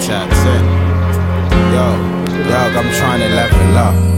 Shout to Yo, dog, I'm trying to level up.